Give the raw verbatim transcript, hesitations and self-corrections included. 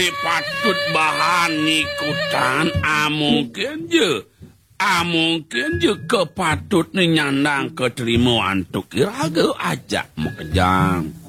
patut bahan ngikutan ah mungkin je ah mungkin je kepatut nyandang keterima antuk iraga ajak mekejang